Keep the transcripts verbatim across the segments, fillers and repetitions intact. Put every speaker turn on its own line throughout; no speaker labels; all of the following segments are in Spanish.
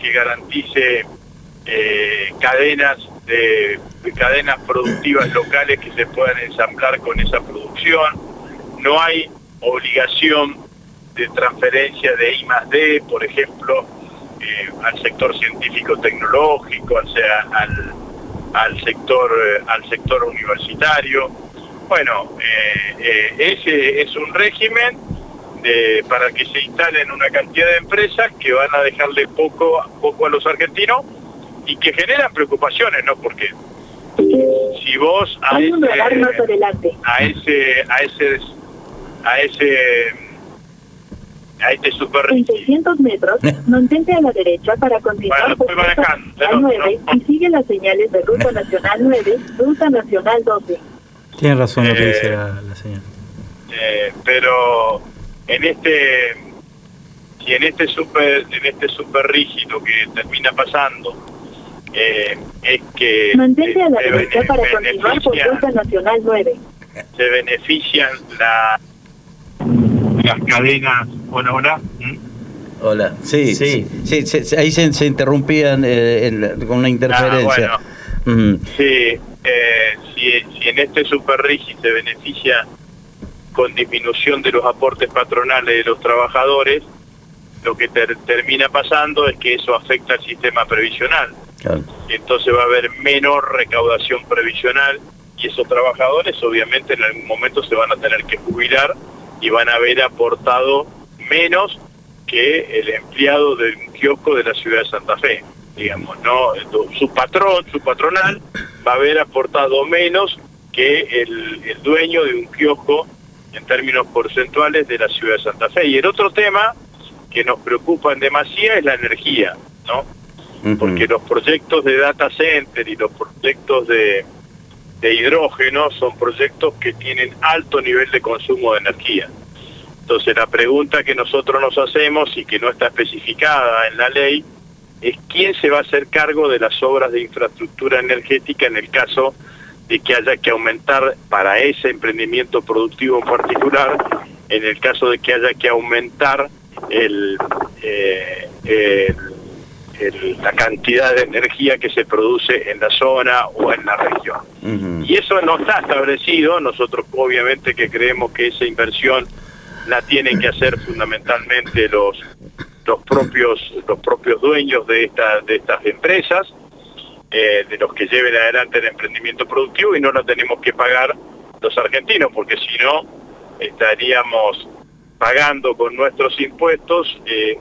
que garantice eh, cadenas de, de cadenas productivas locales que se puedan ensamblar con esa producción. No hay obligación de transferencia de I más D, por ejemplo, eh, al sector científico-tecnológico, o sea, al, al sector eh, al sector universitario. Bueno, eh, eh, ese es un régimen de, para que se instalen una cantidad de empresas que van a dejarle poco, poco a los argentinos y que generan preocupaciones, ¿no? Porque si vos a ese, a ese, a ese, a ese, a este super...
En seiscientos metros, mantente a la derecha para continuar
bueno,
por Ruta Nacional nueve y sigue las señales de Ruta Nacional nueve, Ruta Nacional doce.
Tiene razón lo que
eh,
dice la, la señora.
Eh, pero en este, si en este super, en este super rígido que termina pasando, eh, es que
mantente a la
se
derecha para continuar por Ruta Nacional nueve.
Se benefician la, las cadenas. Bueno, hola. ¿Mm?
Hola, sí, sí, sí, sí, sí ahí se, se interrumpían eh, el, con una interferencia.
Ah, bueno. Mm. Sí, eh, si, si en este super rígido se beneficia con disminución de los aportes patronales de los trabajadores, lo que ter, termina pasando es que eso afecta al sistema previsional. Claro. Entonces va a haber menor recaudación previsional y esos trabajadores obviamente en algún momento se van a tener que jubilar y van a haber aportado menos que el empleado de un kiosco de la ciudad de Santa Fe, digamos, ¿no? Su patrón, su patronal va a haber aportado menos que el, el dueño de un kiosco en términos porcentuales de la ciudad de Santa Fe. Y el otro tema que nos preocupa en demasía es la energía, ¿no? Uh-huh. Porque los proyectos de data center y los proyectos de, de hidrógeno son proyectos que tienen alto nivel de consumo de energía. Entonces la pregunta que nosotros nos hacemos y que no está especificada en la ley es quién se va a hacer cargo de las obras de infraestructura energética en el caso de que haya que aumentar para ese emprendimiento productivo en particular, en el caso de que haya que aumentar el, eh, el, el, la cantidad de energía que se produce en la zona o en la región. Uh-huh. Y eso no está establecido. Nosotros obviamente que creemos que esa inversión la tienen que hacer fundamentalmente los los propios los propios dueños de esta, de estas empresas, eh, de los que lleven adelante el emprendimiento productivo, y no lo tenemos que pagar los argentinos, porque si no estaríamos pagando con nuestros impuestos eh,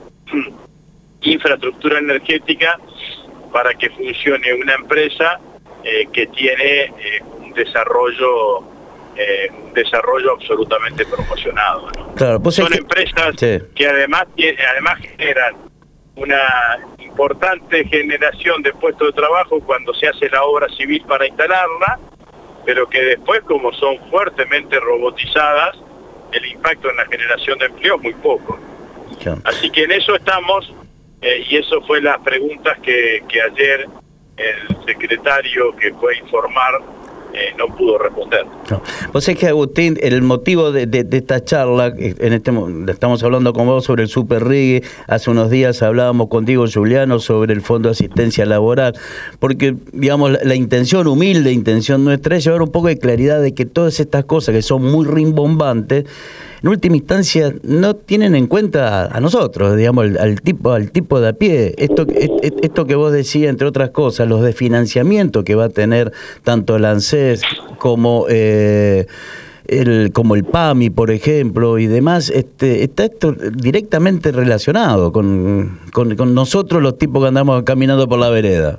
infraestructura energética para que funcione una empresa eh, que tiene eh, un desarrollo Eh, un desarrollo absolutamente promocionado, ¿no?
Claro, pues
son
es que...
empresas
sí.
que además además generan una importante generación de puestos de trabajo cuando se hace la obra civil para instalarla, pero que después, como son fuertemente robotizadas, el impacto en la generación de empleo es muy poco. Claro. Así que en eso estamos, eh, y eso fue las preguntas que, que ayer el secretario que fue a informar Eh, no pudo responder.
No. Vos es que, Agustín, el motivo de, de, de esta charla, en este estamos hablando con vos sobre el Super Rigui, hace unos días hablábamos contigo, Juliano, sobre el Fondo de Asistencia Laboral, porque, digamos, la, la intención, humilde intención nuestra, es llevar un poco de claridad de que todas estas cosas que son muy rimbombantes, en última instancia no tienen en cuenta a, a nosotros, digamos, al, al tipo al tipo de a pie. Esto, esto que vos decías, entre otras cosas, los de financiamiento que va a tener tanto el ANSES como eh, el como el PAMI, por ejemplo, y demás, este, está esto directamente relacionado con, con, con nosotros, los tipos que andamos caminando por la vereda.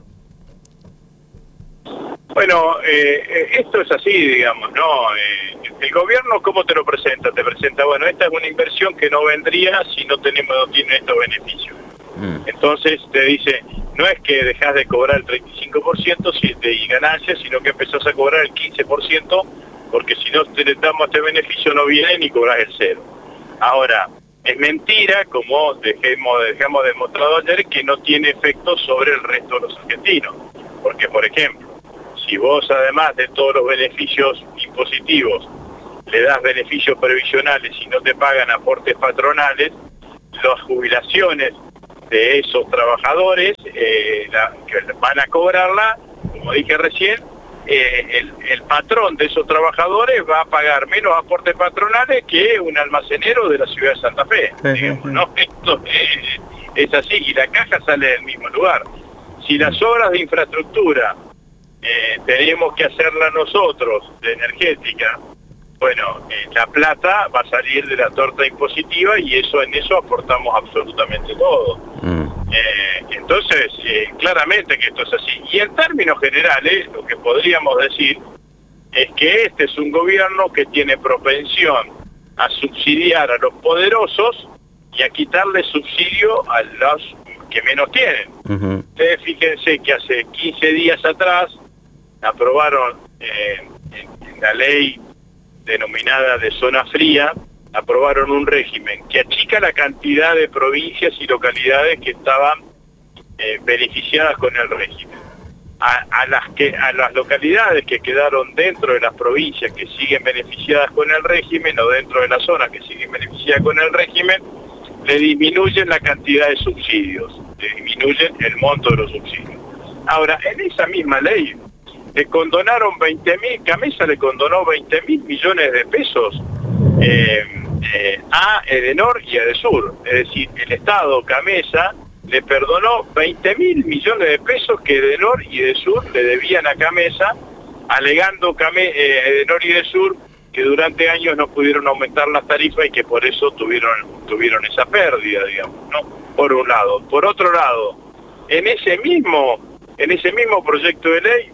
Bueno, eh, esto es así, digamos, ¿no? Eh, el gobierno, ¿cómo te lo presenta? Te presenta, bueno, esta es una inversión que no vendría si no tenemos, no tiene estos beneficios. Mm. Entonces te dice, no es que dejás de cobrar el treinta y cinco por ciento de ganancias, sino que empezás a cobrar el quince por ciento, porque si no te damos este beneficio no viene ni cobrás el cero. Ahora, es mentira, como dejemos, dejamos demostrado ayer, que no tiene efecto sobre el resto de los argentinos. Porque, por ejemplo, si vos, además de todos los beneficios impositivos, le das beneficios previsionales y no te pagan aportes patronales, las jubilaciones de esos trabajadores eh, la, que van a cobrarla, como dije recién, eh, el, el patrón de esos trabajadores va a pagar menos aportes patronales que un almacenero de la ciudad de Santa Fe. Digamos, ¿no? Esto es, es así, y la caja sale del mismo lugar. Si las obras de infraestructura eh, tenemos que hacerlas nosotros, de energética, bueno, eh, la plata va a salir de la torta impositiva y eso en eso aportamos absolutamente todo. Mm. Eh, entonces, eh, claramente que esto es así. Y en términos generales, lo que podríamos decir es que este es un gobierno que tiene propensión a subsidiar a los poderosos y a quitarle subsidio a los que menos tienen. Uh-huh. Ustedes fíjense que hace quince días atrás aprobaron eh, en, en la ley denominada de zona fría, aprobaron un régimen que achica la cantidad de provincias y localidades que estaban eh, beneficiadas con el régimen. A, a, las que, a las localidades que quedaron dentro de las provincias que siguen beneficiadas con el régimen o dentro de las zonas que siguen beneficiadas con el régimen, le disminuyen la cantidad de subsidios, le disminuyen el monto de los subsidios. Ahora, en esa misma ley, le condonaron veinte mil, Camesa le condonó veinte mil millones de pesos eh, eh, a Edenor y a Edesur. Es decir, el Estado, Camesa, le perdonó veinte mil millones de pesos que Edenor y Edesur le debían a Camesa, alegando Came, eh, Edenor y Edesur que durante años no pudieron aumentar las tarifas y que por eso tuvieron, tuvieron esa pérdida, digamos, ¿no? Por un lado. Por otro lado, en ese mismo, en ese mismo proyecto de ley,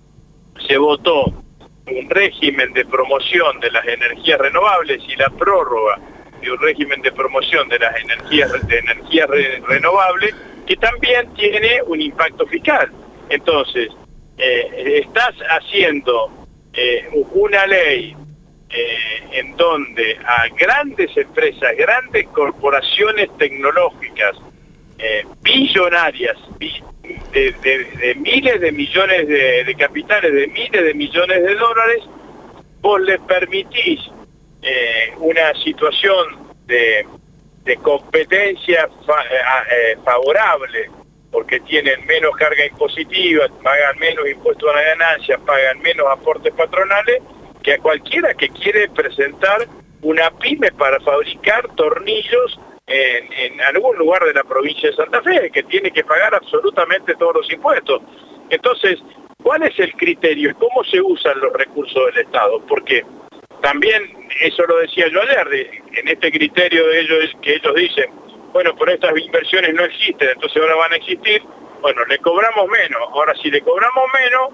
se votó un régimen de promoción de las energías renovables y la prórroga de un régimen de promoción de las energías de energías re renovables que también tiene un impacto fiscal. Entonces, eh, estás haciendo eh, una ley eh, en donde a grandes empresas, grandes corporaciones tecnológicas, eh, billonarias, bi De, de, de miles de millones de, de capitales, de miles de millones de dólares, vos les permitís eh, una situación de, de competencia fa, eh, favorable, porque tienen menos carga impositiva, pagan menos impuestos a la ganancia, pagan menos aportes patronales, que a cualquiera que quiere presentar una pyme para fabricar tornillos En, en algún lugar de la provincia de Santa Fe, que tiene que pagar absolutamente todos los impuestos. Entonces, ¿cuál es el criterio? ¿Cómo se usan los recursos del Estado? Porque también, eso lo decía yo ayer, en este criterio de ellos que ellos dicen, bueno, pero estas inversiones no existen, entonces ahora van a existir, bueno, le cobramos menos. Ahora, si le cobramos menos,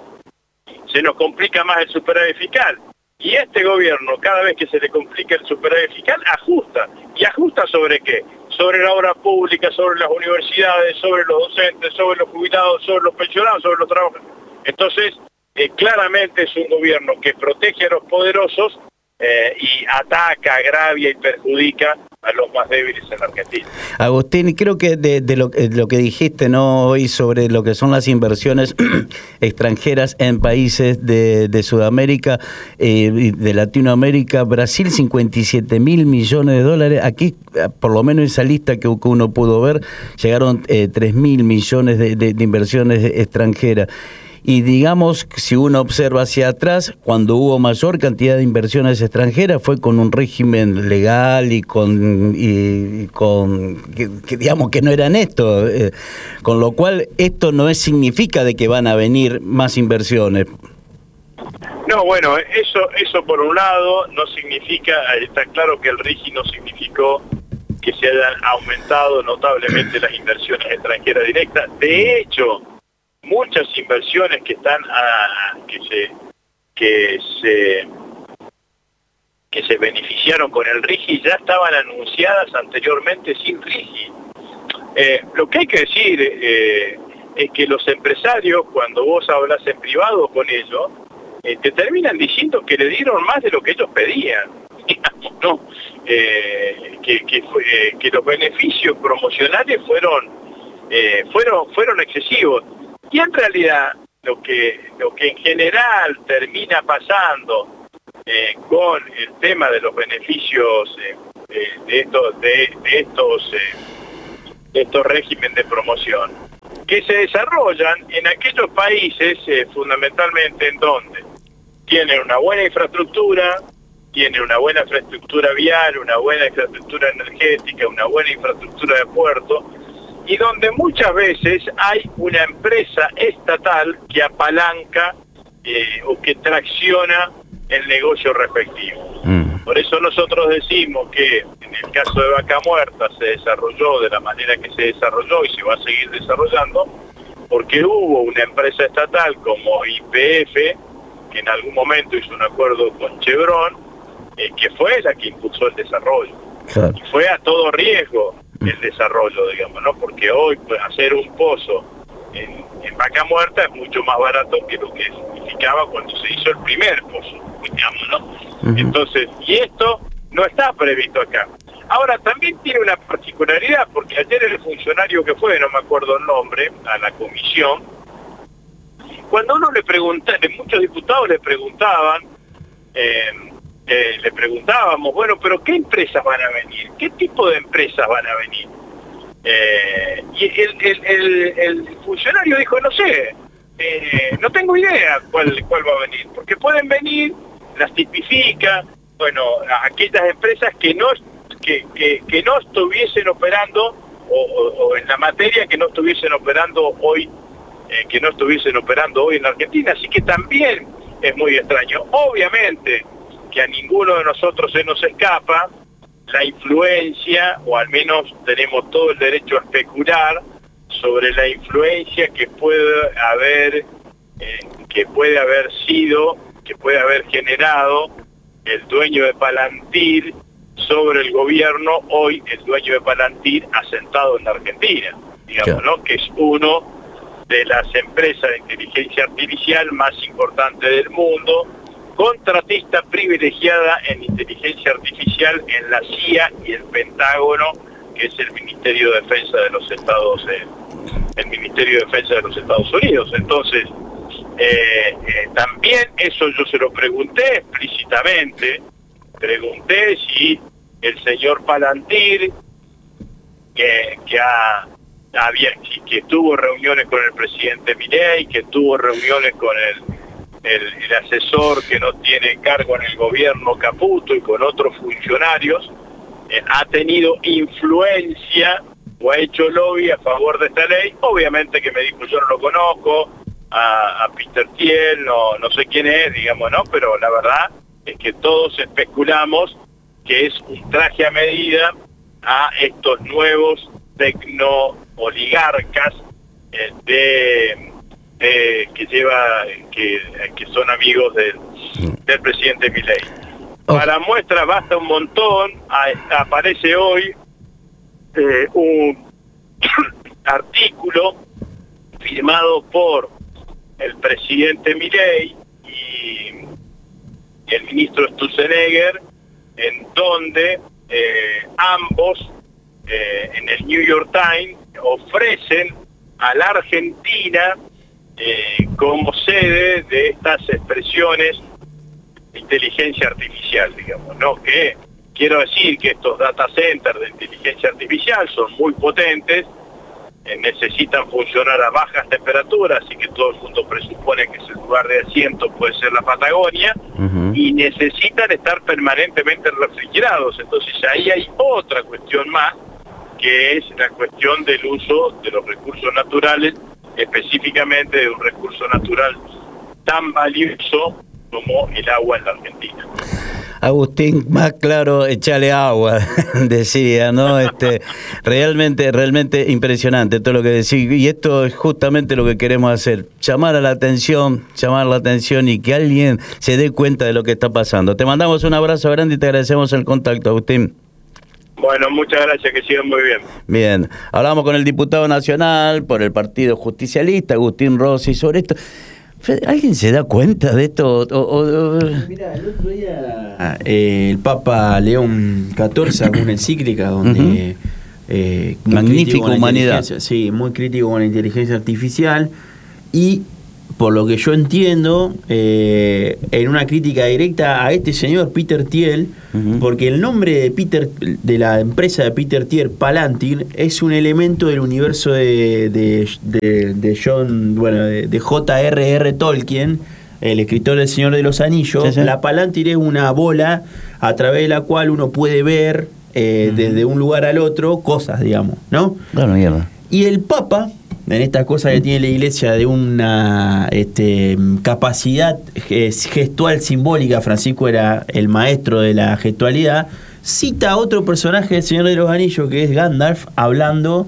se nos complica más el superávit fiscal. Y este gobierno, cada vez que se le complica el superávit fiscal, ajusta. ¿Y ajusta sobre qué? Sobre la obra pública, sobre las universidades, sobre los docentes, sobre los jubilados, sobre los pensionados, sobre los trabajadores. Entonces, eh, claramente es un gobierno que protege a los poderosos eh, y ataca, agravia y perjudica a los más débiles en la Argentina.
Agustín, creo que de, de, lo, de lo que dijiste no hoy sobre lo que son las inversiones extranjeras en países de, de Sudamérica eh, y de Latinoamérica, Brasil cincuenta y siete mil millones de dólares, aquí por lo menos esa lista que, que uno pudo ver, llegaron eh, tres mil millones de, de, de inversiones extranjeras. Y digamos, si uno observa hacia atrás, cuando hubo mayor cantidad de inversiones extranjeras fue con un régimen legal y con, y, y con que, que digamos que no eran esto, eh, con lo cual esto no es, significa de que van a venir más inversiones.
No, bueno, eso, eso por un lado no significa, está claro que el RIGI no significó que se hayan aumentado notablemente las inversiones extranjeras directas. De hecho, muchas inversiones que están a, que se que se que se beneficiaron con el RIGI ya estaban anunciadas anteriormente sin RIGI. Eh, lo que hay que decir eh, es que los empresarios, cuando vos hablas en privado con ellos, eh, te terminan diciendo que le dieron más de lo que ellos pedían. ¿No? Eh, que, que, fue, eh, que los beneficios promocionales fueron eh, fueron fueron excesivos. Y en realidad lo que lo que en general termina pasando eh, con el tema de los beneficios eh, de, de estos de, de estos eh, estos regímenes de promoción, que se desarrollan en aquellos países eh, fundamentalmente en donde tienen una buena infraestructura, tienen una buena infraestructura vial, una buena infraestructura energética, una buena infraestructura de puerto, y donde muchas veces hay una empresa estatal que apalanca eh, o que tracciona el negocio respectivo. Mm. Por eso nosotros decimos que en el caso de Vaca Muerta se desarrolló de la manera que se desarrolló y se va a seguir desarrollando, porque hubo una empresa estatal como Y P F, que en algún momento hizo un acuerdo con Chevron, eh, que fue la que impulsó el desarrollo. Claro. Y fue a todo riesgo el desarrollo, digamos, ¿no? Porque hoy pues, hacer un pozo en, en Vaca Muerta es mucho más barato que lo que significaba cuando se hizo el primer pozo, digamos, ¿no? Uh-huh. Entonces, y esto no está previsto acá. Ahora, también tiene una particularidad, porque ayer el funcionario que fue, no me acuerdo el nombre, a la comisión, cuando uno le pregunta, muchos diputados le preguntaban, eh, eh, le preguntábamos, bueno, pero ¿qué empresas van a venir? ¿Qué tipo de empresas van a venir? Eh, y el, el, el, el funcionario dijo, no sé, eh, no tengo idea cuál, cuál va a venir, porque pueden venir, las tipifica, bueno, aquellas empresas que no, que, que, que no estuviesen operando, o, o, o en la materia que no estuviesen operando hoy, eh, que no estuviesen operando hoy en Argentina, así que también es muy extraño. Obviamente que a ninguno de nosotros se nos escapa la influencia, o al menos tenemos todo el derecho a especular sobre la influencia que puede haber, eh, que puede haber sido, que puede haber generado el dueño de Palantir sobre el gobierno, hoy el dueño de Palantir asentado en la Argentina, digamos, ¿no? Que es uno de las empresas de inteligencia artificial más importantes del mundo, contratista privilegiada en inteligencia artificial en la C I A y el Pentágono, que es el Ministerio de Defensa de los Estados eh, el Ministerio de Defensa de los Estados Unidos. Entonces, eh, eh, también eso yo se lo pregunté explícitamente, pregunté si el señor Palantir, que, que ha había que tuvo reuniones con el presidente Milei, que tuvo reuniones con el El, el asesor que no tiene cargo en el gobierno, Caputo, y con otros funcionarios, eh, ha tenido influencia o ha hecho lobby a favor de esta ley. Obviamente que me dijo, yo no lo conozco, a, a Peter Thiel, no, no sé quién es, digamos, ¿no? Pero la verdad es que todos especulamos que es un traje a medida a estos nuevos tecno-oligarcas eh, de... Eh, que lleva que, que son amigos del, del presidente Milei. Oh. Para muestra basta un montón. A, aparece hoy eh, un artículo firmado por el presidente Milei y el ministro Sturzenegger, en donde eh, ambos eh, en el New York Times ofrecen a la Argentina Eh, como sede de estas expresiones de inteligencia artificial, digamos, ¿no? Que quiero decir que estos data centers de inteligencia artificial son muy potentes, eh, necesitan funcionar a bajas temperaturas, así que todo el mundo presupone que ese lugar de asiento puede ser la Patagonia, uh-huh. y necesitan estar permanentemente refrigerados. Entonces ahí hay otra cuestión más, que es la cuestión del uso de los recursos naturales, específicamente de un recurso natural tan valioso como el agua en la Argentina.
Agustín, más claro, échale agua, decía, ¿no? Este, realmente, realmente impresionante todo lo que decís, y esto es justamente lo que queremos hacer, llamar a la atención, llamar la atención y que alguien se dé cuenta de lo que está pasando. Te mandamos un abrazo grande y te agradecemos el contacto, Agustín.
Bueno, muchas gracias, que sigan muy bien.
Bien, hablamos con el diputado nacional por el Partido Justicialista, Agustín Rossi, sobre esto. ¿Alguien se da cuenta de esto? O, o, o...
Mira, el otro día eh, el Papa León catorce sacó una encíclica donde... Uh-huh.
eh, Magnífica humanidad.
Sí, muy crítico con la inteligencia artificial y por lo que yo entiendo, eh, en una crítica directa a este señor Peter Thiel, uh-huh. porque el nombre de Peter, de la empresa de Peter Thiel, Palantir, es un elemento del universo de, de, de, de John, bueno, de, de J R R Tolkien, el escritor del Señor de los Anillos. Sí, sí. La Palantir es una bola a través de la cual uno puede ver eh, uh-huh. desde un lugar al otro cosas, digamos, ¿no?
Claro, mierda.
Y el Papa, en estas cosas que tiene la Iglesia de una este, capacidad gestual simbólica, Francisco era el maestro de la gestualidad, cita a otro personaje del Señor de los Anillos, que es Gandalf, hablando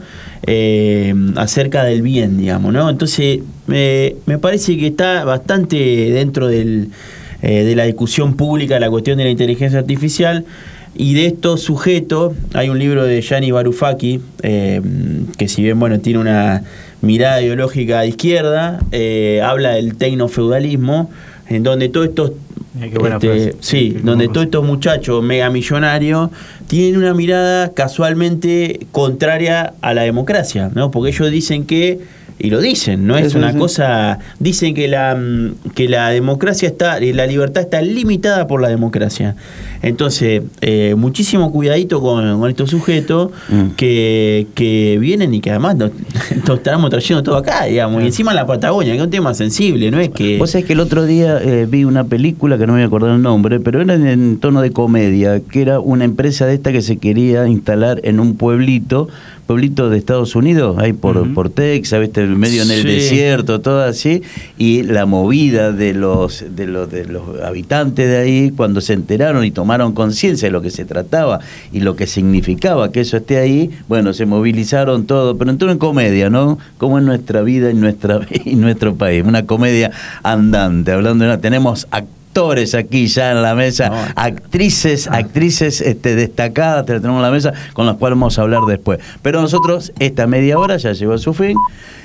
eh, acerca del bien, digamos, ¿no? Entonces, eh, me parece que está bastante dentro del, eh, de la discusión pública la cuestión de la inteligencia artificial. Y de estos sujetos, hay un libro de Gianni Varoufakis, eh, que si bien bueno tiene una mirada ideológica de izquierda, eh, habla del tecnofeudalismo, en donde todos estos este, sí, donde todos estos muchachos megamillonarios tienen una mirada casualmente contraria a la democracia, ¿no? Porque ellos dicen que, y lo dicen, no es una cosa, dicen que la que la democracia está, la libertad está limitada por la democracia. Entonces, eh, muchísimo cuidadito con, con estos sujetos mm. que, que vienen y que además nos, nos estamos trayendo todo acá, digamos, y encima la Patagonia, que es un tema sensible, no es que...
Vos sabés que el otro día eh, vi una película que no me voy a acordar el nombre, pero era en, en tono de comedia, que era una empresa de esta que se quería instalar en un pueblito, pueblito de Estados Unidos, ahí por, uh-huh. por Texas, ¿viste? Medio en el sí. desierto, todo así, y la movida de los, de los de los habitantes de ahí, cuando se enteraron y tomaron conciencia de lo que se trataba y lo que significaba que eso esté ahí, bueno, se movilizaron todo, pero entró en comedia, ¿no? Como en nuestra vida y nuestra y nuestro país, una comedia andante, hablando de una, tenemos actores actores aquí ya en la mesa, no. actrices, ah. actrices este, destacadas, te la tenemos en la mesa, con las cuales vamos a hablar después. Pero nosotros, esta media hora ya llegó a su fin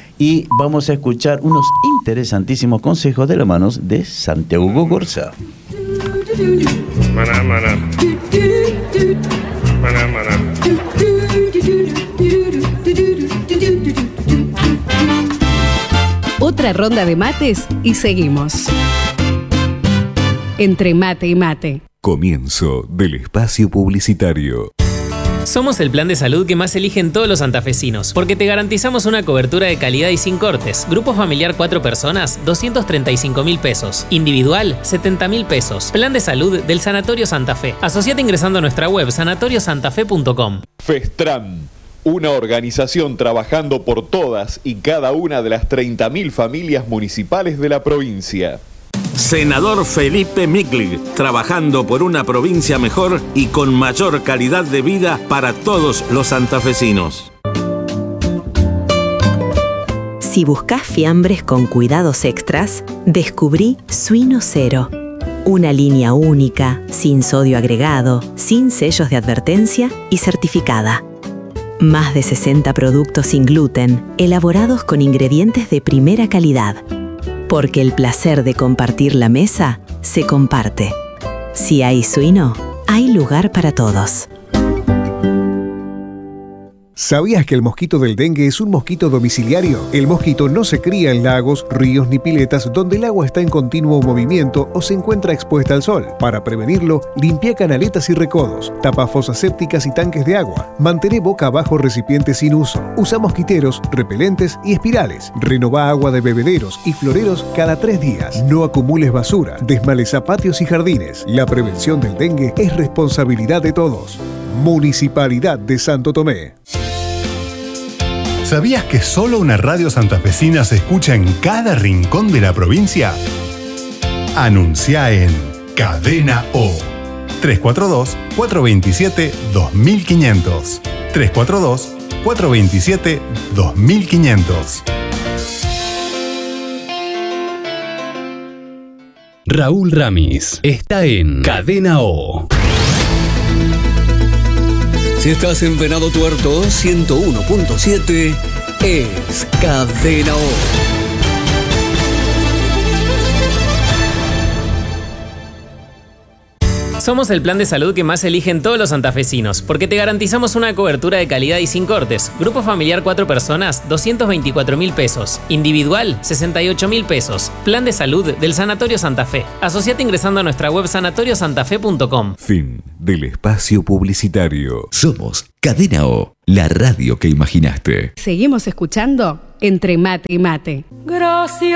y vamos a escuchar unos interesantísimos consejos de las manos de Santiago Gorza.
Maná, maná. Maná, maná.
Otra ronda de mates y seguimos. Entre mate y mate.
Comienzo del espacio publicitario.
Somos el plan de salud que más eligen todos los santafesinos, porque te garantizamos una cobertura de calidad y sin cortes. Grupo familiar cuatro personas, doscientos treinta y cinco mil pesos. Individual, setenta mil pesos. Plan de salud del Sanatorio Santa Fe. Asociate ingresando a nuestra web sanatorio santa fe punto com.
Festran, una organización trabajando por todas y cada una de las treinta mil familias municipales de la provincia.
Senador Felipe Miclig, trabajando por una provincia mejor y con mayor calidad de vida para todos los santafesinos.
Si buscas fiambres con cuidados extras, descubrí Suino Cero. Una línea única, sin sodio agregado, sin sellos de advertencia y certificada. Más de sesenta productos sin gluten, elaborados con ingredientes de primera calidad. Porque el placer de compartir la mesa se comparte. Si hay suino, hay lugar para todos.
¿Sabías que el mosquito del dengue es un mosquito domiciliario? El mosquito no se cría en lagos, ríos ni piletas donde el agua está en continuo movimiento o se encuentra expuesta al sol. Para prevenirlo, limpia canaletas y recodos, tapa fosas sépticas y tanques de agua, mantén boca abajo recipientes sin uso, usa mosquiteros, repelentes y espirales, renová agua de bebederos y floreros cada tres días, no acumules basura, desmaleza patios y jardines. La prevención del dengue es responsabilidad de todos. Municipalidad de Santo Tomé.
¿Sabías que solo una radio santafesina se escucha en cada rincón de la provincia? Anuncia en Cadena O. tres cuatro dos, cuatro dos siete, dos mil quinientos. tres cuatro dos, cuatro dos siete, dos mil quinientos.
Raúl Ramis está en Cadena O.
Si estás en Venado Tuerto, ciento uno punto siete es Cadena O.
Somos el plan de salud que más eligen todos los santafesinos, porque te garantizamos una cobertura de calidad y sin cortes. Grupo familiar cuatro personas, doscientos veinticuatro mil pesos. Individual, sesenta y ocho mil pesos. Plan de salud del Sanatorio Santa Fe. Asociate ingresando a nuestra web sanatorio santa fe punto com.
Fin del espacio publicitario. Somos Cadena O, la radio que imaginaste.
Seguimos escuchando Entre Mate y Mate.
Gracias.